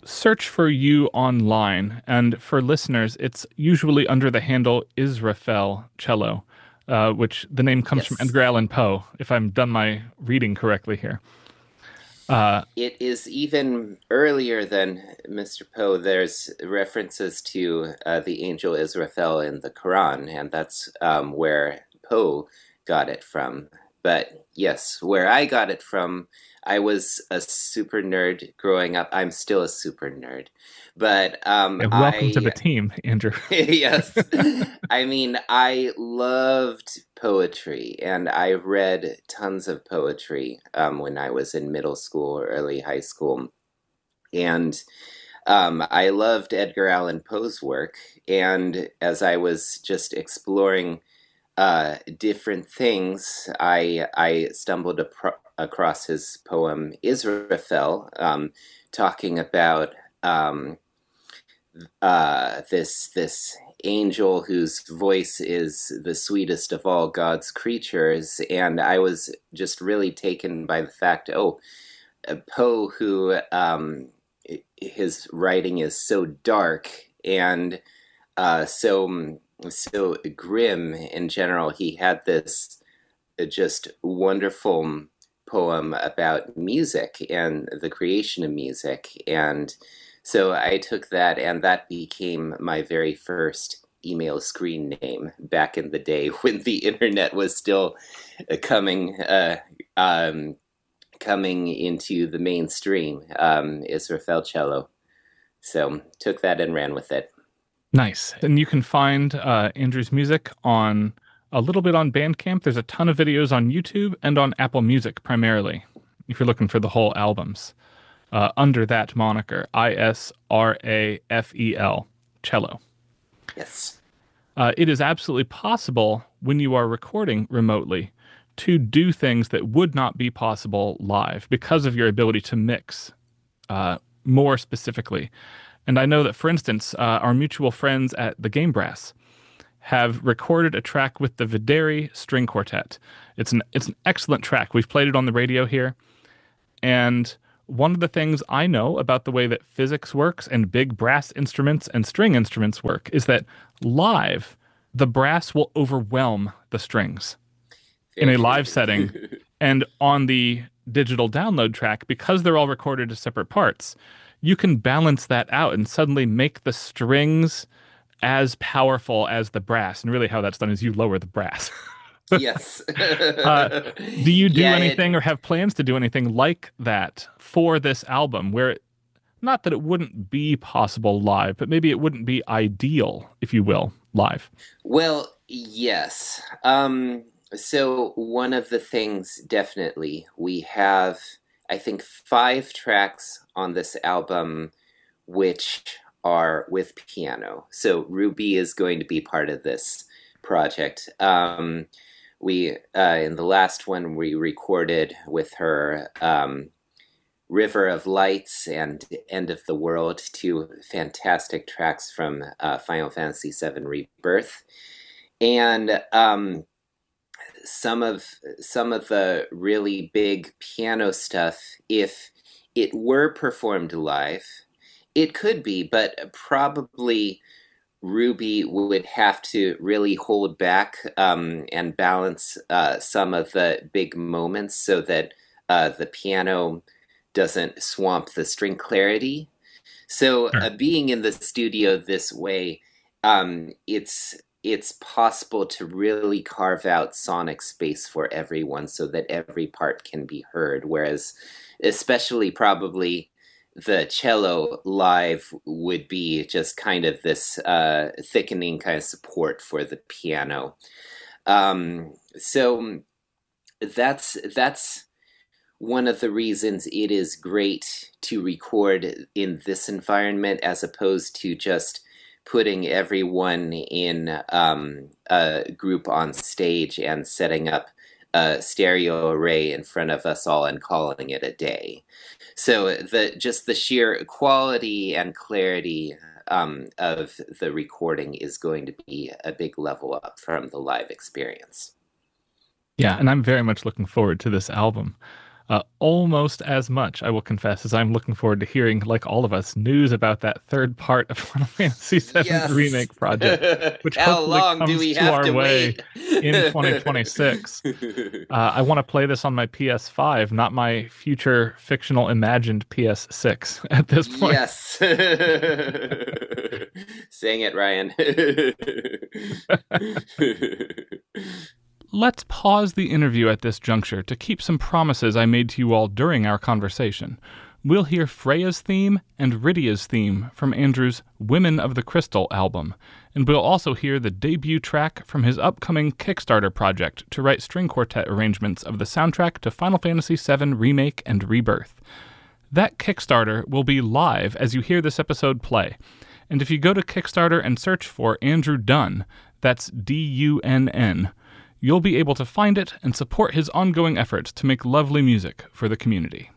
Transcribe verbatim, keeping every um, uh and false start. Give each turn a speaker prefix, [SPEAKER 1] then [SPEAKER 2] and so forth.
[SPEAKER 1] search for you online, and for listeners, it's usually under the handle Israfel Cello, uh, which the name comes from
[SPEAKER 2] Yes.
[SPEAKER 1] Edgar Allan Poe, if I'm done my reading correctly here. Uh,
[SPEAKER 2] It is even earlier than mister Poe. There's references to uh, the angel Israfel in the Quran, and that's um, where Poe got it from. But yes, where I got it from, I was a super nerd growing up. I'm still a super nerd. But um,
[SPEAKER 1] welcome to the
[SPEAKER 2] I
[SPEAKER 1] team, Andrew.
[SPEAKER 2] yes. I mean, I loved poetry and I read tons of poetry um, when I was in middle school or early high school. And um, I loved Edgar Allan Poe's work. And as I was just exploring uh, different things, I, I stumbled apro- across his poem Israfel, um, talking about. Um, uh, this this angel whose voice is the sweetest of all God's creatures, and I was just really taken by the fact, oh, uh, Poe, who um, his writing is so dark and uh, so so grim in general. He had this uh, just wonderful poem about music and the creation of music. And so I took that, and that became my very first email screen name back in the day when the internet was still uh, coming uh, um, coming into the mainstream. Um, Israfel Cello. So took that and ran with it.
[SPEAKER 1] Nice. And you can find uh, Andrew's music on a little bit on Bandcamp. There's a ton of videos on YouTube and on Apple Music primarily, if you're looking for the whole albums, uh, under that moniker, I S R A F E L, cello.
[SPEAKER 2] Yes.
[SPEAKER 1] Uh, it is absolutely possible when you are recording remotely to do things that would not be possible live because of your ability to mix uh, more specifically. And I know that, for instance, uh, our mutual friends at the Game Brass have recorded a track with the Videri String Quartet. It's an it's an excellent track. We've played it on the radio here, and one of the things I know about the way that physics works and big brass instruments and string instruments work is that live, the brass will overwhelm the strings in
[SPEAKER 2] Very
[SPEAKER 1] a
[SPEAKER 2] true.
[SPEAKER 1] live setting. And on the digital download track, because they're all recorded as separate parts, you can balance that out and suddenly make the strings as powerful as the brass. And really, how that's done is you lower the brass.
[SPEAKER 2] Yes.
[SPEAKER 1] Uh, do you do
[SPEAKER 2] Yeah, it
[SPEAKER 1] anything or have plans to do anything like that for this album where it, not that it wouldn't be possible live, but maybe it wouldn't be ideal, if you will, live?
[SPEAKER 2] well, yes. Um, so one of the things definitely we have, I think, five tracks on this album which are with piano. So Ruby is going to be part of this project. Um, we uh, in the last one we recorded with her um, River of Lights and End of the World, two fantastic tracks from uh, Final Fantasy seven Rebirth, and um, some of some of the really big piano stuff. If it were performed live, it could be, but probably Ruby would have to really hold back um, and balance uh, some of the big moments so that uh, the piano doesn't swamp the string clarity. So,
[SPEAKER 1] Sure.
[SPEAKER 2] uh, being in the studio this way, um, it's it's possible to really carve out sonic space for everyone so that every part can be heard. Whereas, especially probably the cello live would be just kind of this uh, thickening kind of support for the piano. Um, so that's that's one of the reasons it is great to record in this environment as opposed to just putting everyone in um, a group on stage and setting up a stereo array in front of us all and calling it a day. So the just the sheer quality and clarity um, of the recording is going to be a big level up from the live experience.
[SPEAKER 1] Yeah, and I'm very much looking forward to this album. Uh, almost as much, I will confess, as I'm looking forward to hearing, like all of us, news about that third part of Final Fantasy seven
[SPEAKER 2] Yes.
[SPEAKER 1] Remake project, which
[SPEAKER 2] How
[SPEAKER 1] hopefully
[SPEAKER 2] long
[SPEAKER 1] comes
[SPEAKER 2] do we
[SPEAKER 1] to
[SPEAKER 2] have
[SPEAKER 1] our
[SPEAKER 2] to
[SPEAKER 1] way
[SPEAKER 2] wait?
[SPEAKER 1] in twenty twenty-six. Uh, I want to play this on my P S five, not my future fictional imagined P S six at this point.
[SPEAKER 2] Yes. Saying it, Ryan.
[SPEAKER 1] Let's pause the interview at this juncture to keep some promises I made to you all during our conversation. We'll hear Freya's theme and Rydia's theme from Andrew's Women of the Crystal album, and we'll also hear the debut track from his upcoming Kickstarter project to write string quartet arrangements of the soundtrack to Final Fantasy seven Remake and Rebirth. That Kickstarter will be live as you hear this episode play, and if you go to Kickstarter and search for Andrew Dunn, that's D U N N, you'll be able to find it and support his ongoing efforts to make lovely music for the community.